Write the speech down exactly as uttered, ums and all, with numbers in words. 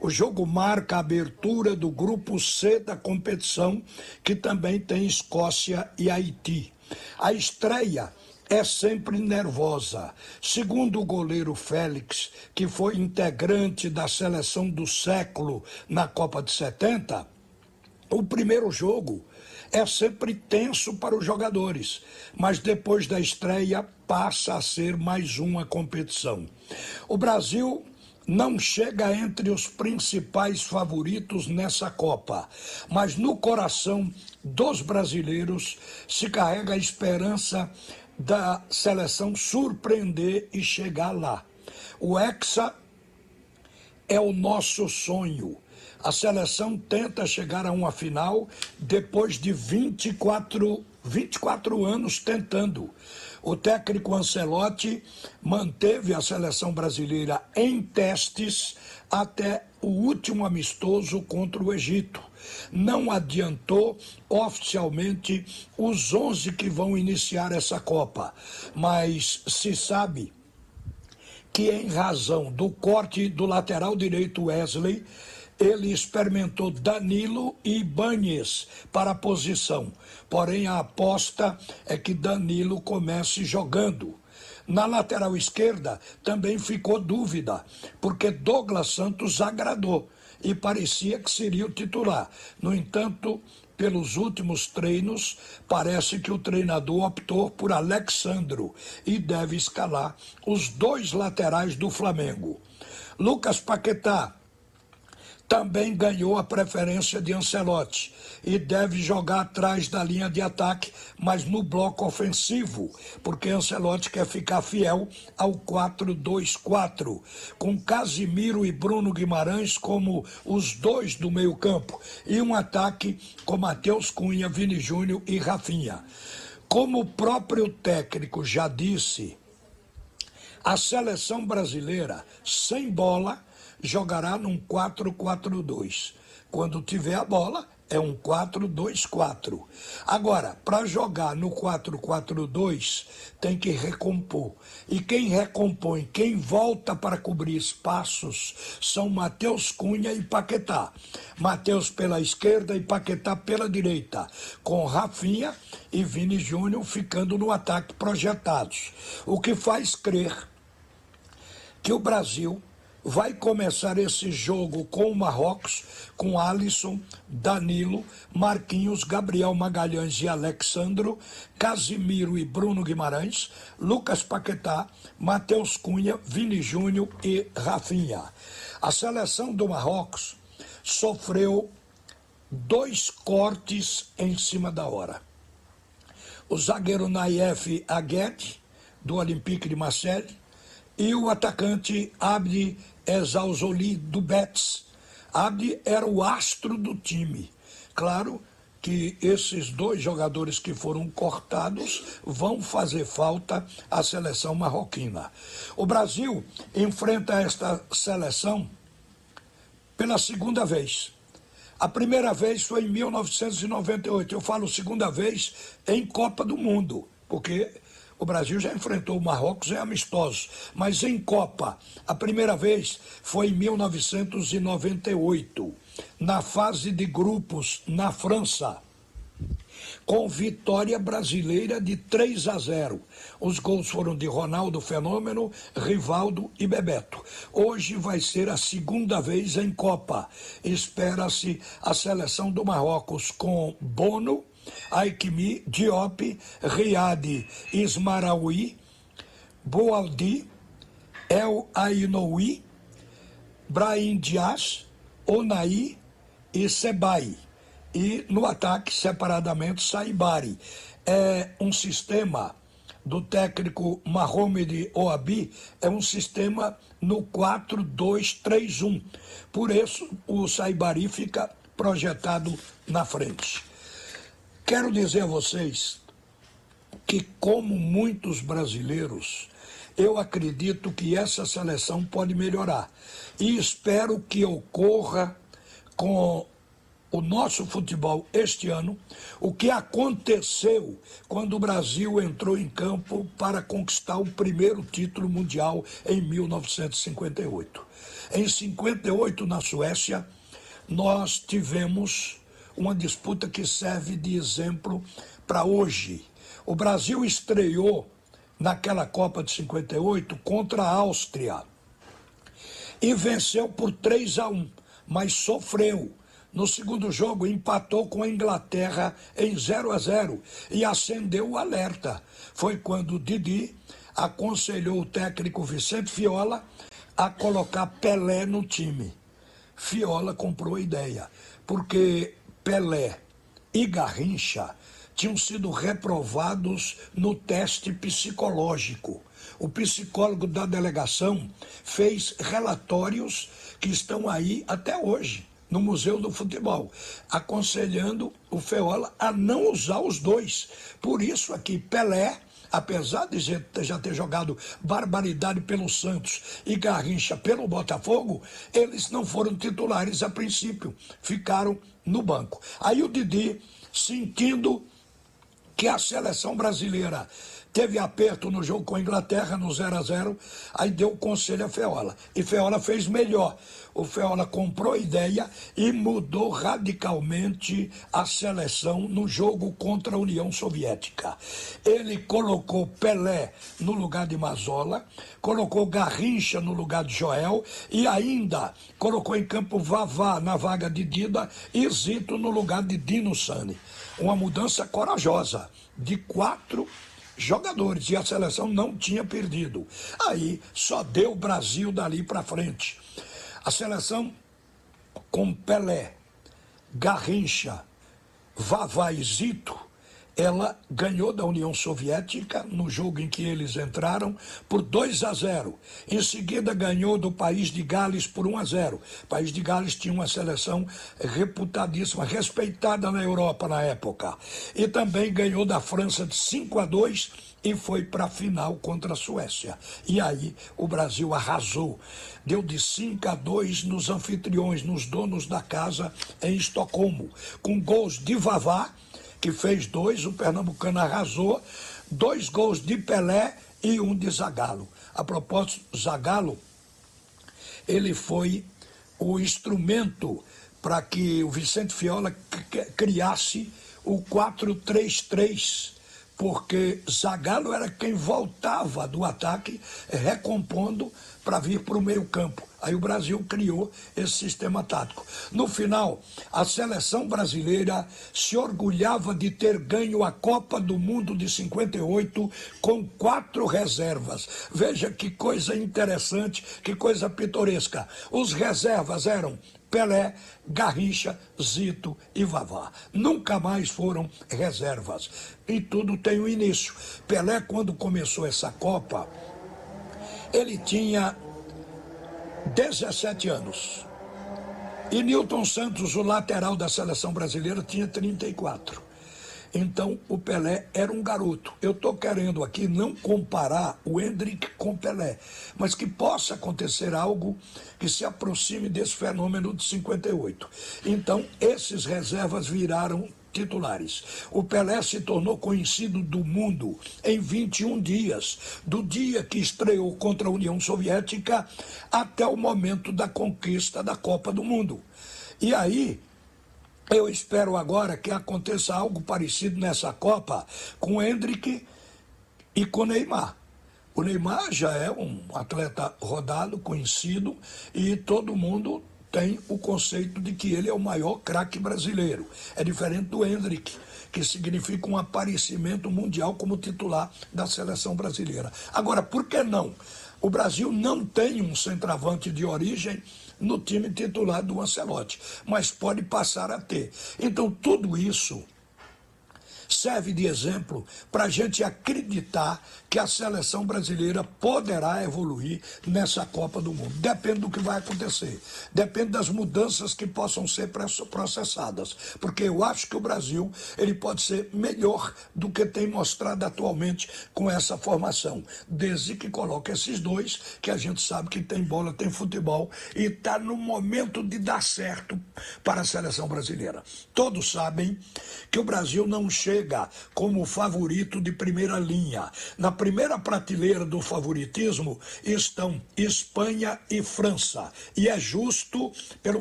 O jogo marca a abertura do grupo C da competição, que também tem Escócia e Haiti. A estreia é sempre nervosa. Segundo o goleiro Félix, que foi integrante da seleção do século na Copa de setenta, o primeiro jogo é sempre tenso para os jogadores, mas depois da estreia passa a ser mais uma competição. O Brasil não chega entre os principais favoritos nessa Copa, mas no coração dos brasileiros se carrega a esperança da seleção surpreender e chegar lá. O Hexa é o nosso sonho. A seleção tenta chegar a uma final depois de vinte e quatro, vinte e quatro anos tentando. O técnico Ancelotti manteve a seleção brasileira em testes até o último amistoso contra o Egito. Não adiantou oficialmente os onze que vão iniciar essa Copa, mas se sabe que, em razão do corte do lateral direito Wesley, ele experimentou Danilo e Ibañez para a posição. Porém, a aposta é que Danilo comece jogando. Na lateral esquerda também ficou dúvida, porque Douglas Santos agradou e parecia que seria o titular. No entanto, pelos últimos treinos, parece que o treinador optou por Alexandro e deve escalar os dois laterais do Flamengo. Lucas Paquetá também ganhou a preferência de Ancelotti e deve jogar atrás da linha de ataque, mas no bloco ofensivo, porque Ancelotti quer ficar fiel ao quatro dois quatro, com Casimiro e Bruno Guimarães como os dois do meio-campo e um ataque com Matheus Cunha, Vini Júnior e Rafinha. Como o próprio técnico já disse, a seleção brasileira sem bola jogará num quatro quatro dois. Quando tiver a bola, é um quatro dois quatro. Agora, para jogar no quatro quatro dois, tem que recompor. E quem recompõe, quem volta para cobrir espaços, são Matheus Cunha e Paquetá. Matheus pela esquerda e Paquetá pela direita, com Rafinha e Vini Júnior ficando no ataque projetados. O que faz crer que o Brasil vai começar esse jogo com o Marrocos, com Alisson, Danilo, Marquinhos, Gabriel Magalhães e Alexandro, Casimiro e Bruno Guimarães, Lucas Paquetá, Matheus Cunha, Vini Júnior e Rafinha. A seleção do Marrocos sofreu dois cortes em cima da hora. O zagueiro Naif Agued, do Olympique de Marseille, e o atacante Abdi Ezzalzouli, do Betis. Abdi era o astro do time. Claro que esses dois jogadores que foram cortados vão fazer falta à seleção marroquina. O Brasil enfrenta esta seleção pela segunda vez. A primeira vez foi em mil novecentos e noventa e oito. Eu falo segunda vez em Copa do Mundo, porque o Brasil já enfrentou o Marrocos em amistosos, mas em Copa, a primeira vez foi em mil novecentos e noventa e oito, na fase de grupos na França, com vitória brasileira de três a zero. Os gols foram de Ronaldo Fenômeno, Rivaldo e Bebeto. Hoje vai ser a segunda vez em Copa. Espera-se a seleção do Marrocos com Bono, Aikimi, Diop, Riad, Ismaraoui, Boaldi, El Ainoui, Brahim Dias, Onaí e Sebai. E no ataque, separadamente, Saibari. É um sistema do técnico Mohamed Ouabi, é um sistema no quatro dois três um. Por isso, o Saibari fica projetado na frente. Quero dizer a vocês que, como muitos brasileiros, eu acredito que essa seleção pode melhorar. E espero que ocorra com o nosso futebol este ano, o que aconteceu quando o Brasil entrou em campo para conquistar o primeiro título mundial em mil novecentos e cinquenta e oito. Em cinquenta e oito, na Suécia, nós tivemos uma disputa que serve de exemplo para hoje. O Brasil estreou naquela Copa de cinquenta e oito contra a Áustria e venceu por três a um, mas sofreu. No segundo jogo, empatou com a Inglaterra em zero a zero e acendeu o alerta. Foi quando o Didi aconselhou o técnico Vicente Fiola a colocar Pelé no time. Fiola comprou a ideia, porque Pelé e Garrincha tinham sido reprovados no teste psicológico. O psicólogo da delegação fez relatórios que estão aí até hoje, no Museu do Futebol, aconselhando o Fiola a não usar os dois. Por isso aqui, Pelé, apesar de já ter jogado barbaridade pelo Santos e Garrincha pelo Botafogo, eles não foram titulares a princípio, ficaram no banco. Aí o Didi, sentindo que a seleção brasileira teve aperto no jogo com a Inglaterra, no zero a zero, aí deu o conselho a Feola. E Feola fez melhor. O Feola comprou a ideia e mudou radicalmente a seleção no jogo contra a União Soviética. Ele colocou Pelé no lugar de Mazzola, colocou Garrincha no lugar de Joel e ainda colocou em campo Vavá na vaga de Dida e Zito no lugar de Dino Sani. Uma mudança corajosa de quatro jogadores e a seleção não tinha perdido. Aí só deu o Brasil dali para frente. A seleção com Pelé, Garrincha, Vavá e Zito, ela ganhou da União Soviética no jogo em que eles entraram por dois a zero. Em seguida ganhou do País de Gales por um a zero. O País de Gales tinha uma seleção reputadíssima, respeitada na Europa na época. E também ganhou da França de cinco a dois e foi para a final contra a Suécia. E aí o Brasil arrasou. Deu de cinco a dois nos anfitriões, nos donos da casa em Estocolmo, com gols de Vavá, que fez dois, o pernambucano arrasou, dois gols de Pelé e um de Zagallo. A propósito, Zagallo, ele foi o instrumento para que o Vicente Fiola criasse o quatro três três, porque Zagallo era quem voltava do ataque, recompondo para vir para o meio campo. Aí o Brasil criou esse sistema tático. No final, a seleção brasileira se orgulhava de ter ganho a Copa do Mundo de cinquenta e oito com quatro reservas. Veja que coisa interessante, que coisa pitoresca. Os reservas eram Pelé, Garrincha, Zito e Vavá. Nunca mais foram reservas. E tudo tem um início. Pelé, quando começou essa Copa, ele tinha dezessete anos. E Nilton Santos, o lateral da seleção brasileira, tinha trinta e quatro. Então, o Pelé era um garoto. Eu estou querendo aqui não comparar o Hendrick com Pelé, mas que possa acontecer algo que se aproxime desse fenômeno de cinquenta e oito. Então, esses reservas viraram titulares. O Pelé se tornou conhecido do mundo em vinte e um dias, do dia que estreou contra a União Soviética até o momento da conquista da Copa do Mundo. E aí, eu espero agora que aconteça algo parecido nessa Copa com o Hendrick e com o Neymar. O Neymar já é um atleta rodado, conhecido, e todo mundo tem o conceito de que ele é o maior craque brasileiro. É diferente do Hendrick, que significa um aparecimento mundial como titular da seleção brasileira. Agora, por que não? O Brasil não tem um centroavante de origem no time titular do Ancelotti, mas pode passar a ter. Então, tudo isso serve de exemplo para a gente acreditar que a seleção brasileira poderá evoluir nessa Copa do Mundo. Depende do que vai acontecer, depende das mudanças que possam ser processadas, porque eu acho que o Brasil ele pode ser melhor do que tem mostrado atualmente com essa formação, desde que coloque esses dois, que a gente sabe que tem bola, tem futebol e está no momento de dar certo para a seleção brasileira. Todos sabem que o Brasil não chega como favorito de primeira linha. Na primeira prateleira do favoritismo estão Espanha e França. E é justo pelo